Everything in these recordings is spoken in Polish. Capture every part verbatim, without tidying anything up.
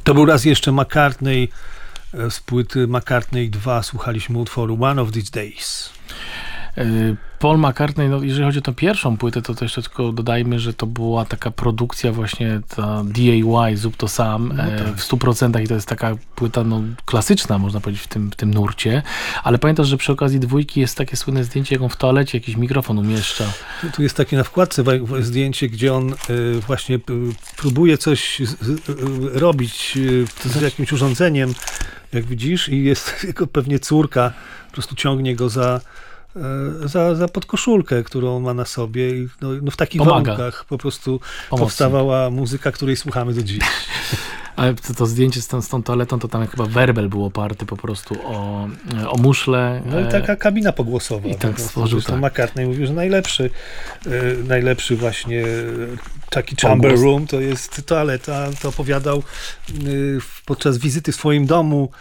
To był raz jeszcze McCartney, z płyty McCartney dwa słuchaliśmy utworu One of These Days. Paul McCartney, no jeżeli chodzi o tę pierwszą płytę, to też tylko dodajmy, że to była taka produkcja właśnie ta D A Y, Zrób to sam, no tak. w stu procentach i to jest taka płyta no, klasyczna, można powiedzieć, w tym, w tym nurcie, ale pamiętasz, że przy okazji dwójki jest takie słynne zdjęcie, jak on w toalecie jakiś mikrofon umieszcza. Tu jest takie na wkładce zdjęcie, gdzie on właśnie próbuje coś robić z jakimś urządzeniem, jak widzisz, i jest jego pewnie córka, po prostu ciągnie go za Za, za podkoszulkę, którą ma na sobie i no, no w takich Pomaga. warunkach po prostu Pomocnik. Powstawała muzyka, której słuchamy do dziś. Ale to, to zdjęcie z tą, z tą toaletą, to tam chyba werbel był oparty po prostu o, o muszle. No i taka kabina pogłosowa. I tak stworzył, tak. McCartney mówił, że najlepszy, najlepszy właśnie taki chamber room to jest toaleta. To opowiadał podczas wizyty w swoim domu,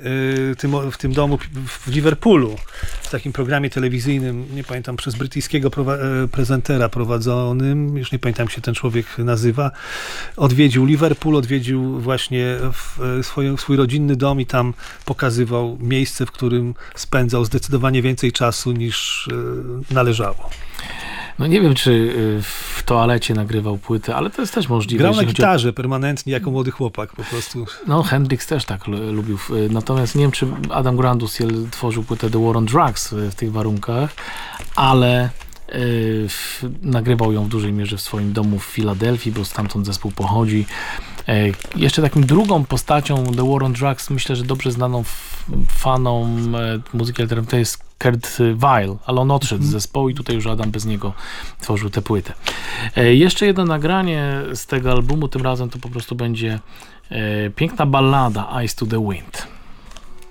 w tym domu w Liverpoolu, w takim programie telewizyjnym, nie pamiętam, przez brytyjskiego prezentera prowadzonym, już nie pamiętam, jak się ten człowiek nazywa, odwiedził Liverpool, odwiedził właśnie swój, swój rodzinny dom i tam pokazywał miejsce, w którym spędzał zdecydowanie więcej czasu niż należało. No nie wiem, czy w toalecie nagrywał płytę, ale to jest też możliwe. Grał na gitarze o... permanentnie jako młody chłopak po prostu. No Hendrix też tak lubił. Natomiast nie wiem, czy Adam Grandusel tworzył płytę The War on Drugs w tych warunkach, ale yy, nagrywał ją w dużej mierze w swoim domu w Filadelfii, bo stamtąd zespół pochodzi. Yy, jeszcze taką drugą postacią The War on Drugs, myślę, że dobrze znaną fanom yy, muzyki alternatywnej jest Kurt Weill, ale on odszedł z zespołu i tutaj już Adam bez niego tworzył tę płytę. E, jeszcze jedno nagranie z tego albumu, tym razem to po prostu będzie e, piękna ballada Eyes to the Wind.